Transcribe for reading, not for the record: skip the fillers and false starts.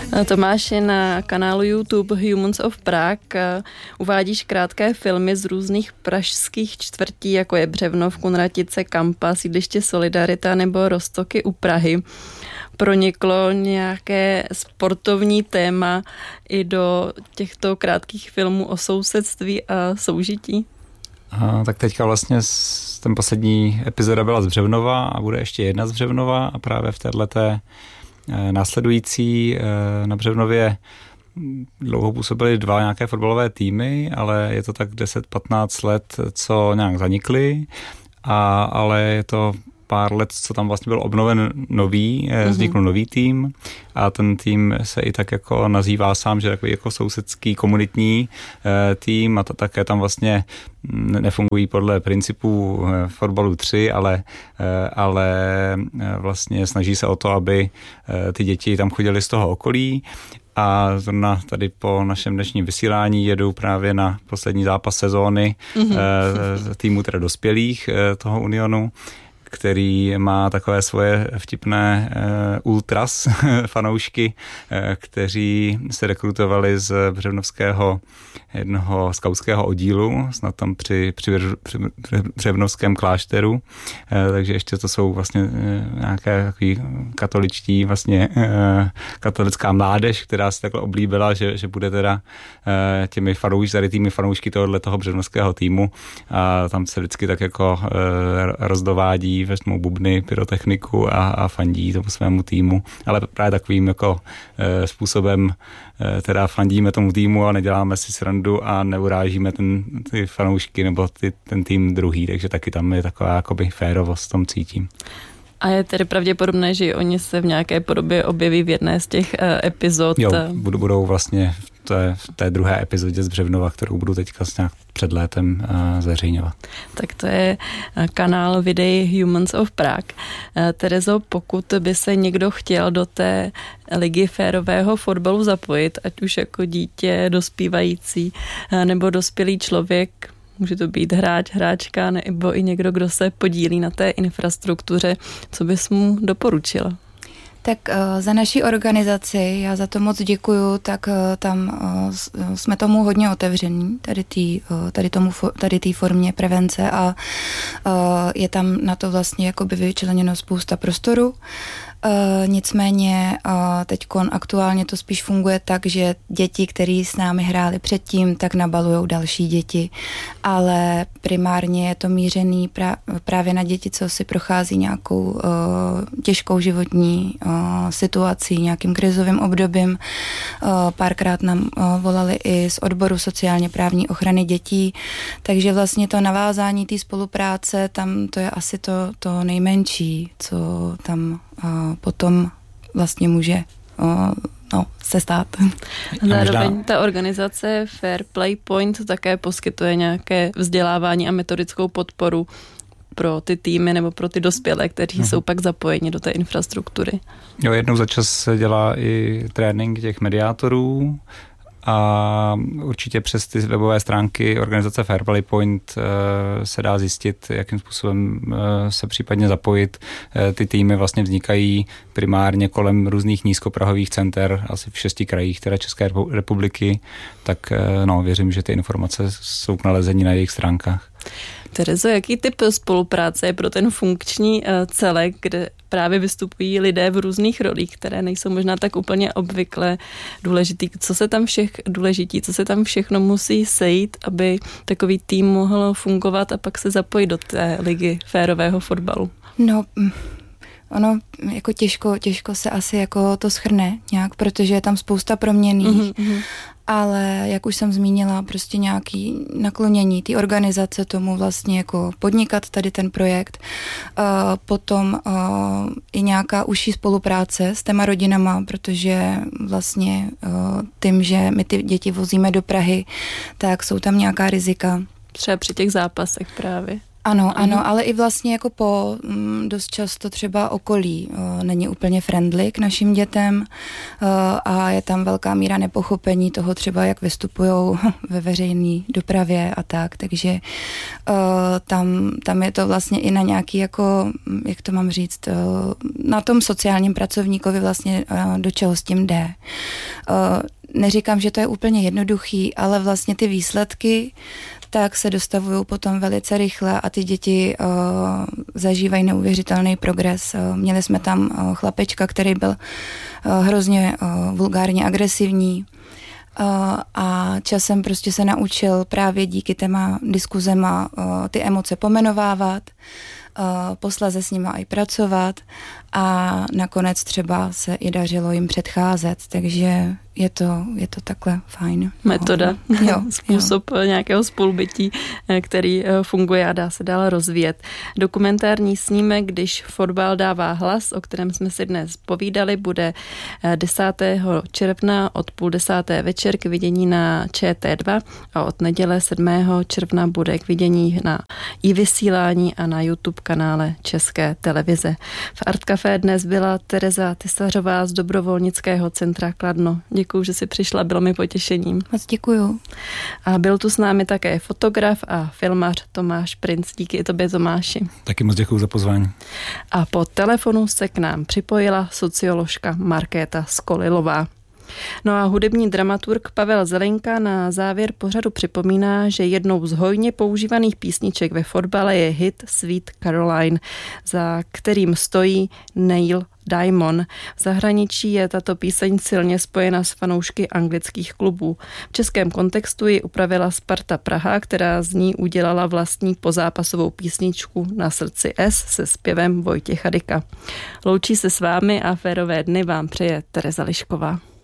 Tomáši, na kanálu YouTube Humans of Prague uvádíš krátké filmy z různých pražských čtvrtí, jako je Břevnov, Kunratice, Kampa, sídliště Solidarita nebo Roztoky u Prahy. Proniklo nějaké sportovní téma i do těchto krátkých filmů o sousedství a soužití? Tak teďka vlastně ten poslední epizoda byla z Břevnova a bude ještě jedna z Břevnova a právě v téhleté následující na Břevnově dlouho působily dva nějaké fotbalové týmy, ale je to tak 10-15 let, co nějak zanikly, ale je to pár let, co tam vlastně byl obnoven nový, vznikl nový tým a ten tým se i tak jako nazývá sám, že takový jako sousedský komunitní tým a to také tam vlastně nefungují podle principů fotbalu 3, ale vlastně snaží se o to, aby ty děti tam chodily z toho okolí. A zrovna tady po našem dnešním vysílání jedu právě na poslední zápas sezóny týmu teda dospělých toho Unionu, který má takové svoje vtipné ultras fanoušky, kteří se rekrutovali z břevnovského jednoho skautského oddílu, snad tam při břevnovském klášteru, takže ještě to jsou vlastně nějaké takový katoličtí, vlastně katolická mládež, která se takhle oblíbila, že bude teda těmi zarytými fanoušky toho břevnovského týmu a tam se vždycky tak jako rozdovádí, vezmou bubny, pyrotechniku a fandí tomu svému týmu, ale právě takovým jako způsobem teda fandíme tomu týmu a neděláme si srandu a neurážíme ty fanoušky nebo ten tým druhý, takže taky tam je taková jakoby férovost, tom cítím. A je tedy pravděpodobné, že oni se v nějaké podobě objeví v jedné z těch epizod? Jo, budou vlastně v té druhé epizodě z Břevnova, kterou budu teďka nějak před létem zveřejňovat. Tak to je kanál videí Humans of Prague. Terezo, pokud by se někdo chtěl do té ligy férového fotbalu zapojit, ať už jako dítě, dospívající nebo dospělý člověk, může to být hráč, hráčka nebo i někdo, kdo se podílí na té infrastruktuře, co bys mu doporučila? Tak za naší organizaci, já za to moc děkuju, tak tam jsme tomu hodně otevření, tady té formě prevence a je tam na to vlastně jakoby vyčleněno spousta prostoru. Nicméně teďkon aktuálně to spíš funguje tak, že děti, který s námi hráli předtím, tak nabalujou další děti, ale primárně je to mířený právě na děti, co si prochází nějakou těžkou životní situací, nějakým krizovým obdobím. Párkrát nám volali i z odboru sociálně právní ochrany dětí, takže vlastně to navázání té spolupráce, tam to je asi to nejmenší, co tam potom vlastně může se stát. Zároveň ta organizace Fair Play Point také poskytuje nějaké vzdělávání a metodickou podporu pro ty týmy nebo pro ty dospělé, kteří jsou pak zapojeni do té infrastruktury. Jo, jednou za čas se dělá i trénink těch mediátorů a určitě přes ty webové stránky organizace Fair Play Point se dá zjistit, jakým způsobem se případně zapojit. Ty týmy vlastně vznikají primárně kolem různých nízkoprahových center, asi v 6 krajích teda České republiky, tak věřím, že ty informace jsou k nalezení na jejich stránkách. Terezo, jaký typ spolupráce je pro ten funkční celek, kde právě vystupují lidé v různých rolích, které nejsou možná tak úplně obvykle důležitý? Co se tam všechno musí sejít, aby takový tým mohl fungovat a pak se zapojit do té ligy férového fotbalu? No, ono jako těžko se asi jako to shrne nějak, protože je tam spousta proměnných, ale jak už jsem zmínila, prostě nějaký naklonění té organizace tomu vlastně jako podnikat tady ten projekt, potom i nějaká užší spolupráce s těma rodinama, protože vlastně tím, že my ty děti vozíme do Prahy, tak jsou tam nějaká rizika. Třeba při těch zápasech právě. Ano, ale i vlastně jako dost často třeba okolí není úplně friendly k našim dětem a je tam velká míra nepochopení toho třeba, jak vystupujou ve veřejné dopravě a tak, takže tam je to vlastně i na nějaký jako, jak to mám říct, na tom sociálním pracovníkovi vlastně do čeho s tím jde. Neříkám, že to je úplně jednoduchý, ale vlastně ty výsledky tak se dostavují potom velice rychle a ty děti zažívají neuvěřitelný progres. Měli jsme tam chlapečka, který byl hrozně vulgárně agresivní a časem prostě se naučil právě díky těma diskuzema ty emoce pomenovávat, posléze s nima i pracovat a nakonec třeba se i dařilo jim předcházet, takže je to takhle fajn. Metoda, způsob nějakého spolubytí, který funguje a dá se dál rozvíjet. Dokumentární snímek Když fotbal dává hlas, o kterém jsme si dnes povídali, bude 10. června od 9:30 večer k vidění na ČT2 a od neděle 7. června bude k vidění na iVysílání a na YouTube kanále České televize. V Art Café dnes byla Tereza Tesařová z Dobrovolnického centra Kladno. Děkuju, že jsi přišla, bylo mi potěšením. Moc děkuju. A byl tu s námi také fotograf a filmař Tomáš Princ. Díky i tobě, Tomáši. Taky moc děkuju za pozvání. A po telefonu se k nám připojila socioložka Markéta Skolilová. No a hudební dramaturg Pavel Zelenka na závěr pořadu připomíná, že jednou z hojně používaných písniček ve fotbale je hit Sweet Caroline, za kterým stojí Neil Diamond. V zahraničí je tato píseň silně spojena s fanoušky anglických klubů. V českém kontextu ji upravila Sparta Praha, která z ní udělala vlastní pozápasovou písničku Na srdci S se zpěvem Vojtěcha Dyka. Loučí se s vámi a férové dny vám přeje Tereza Lišková.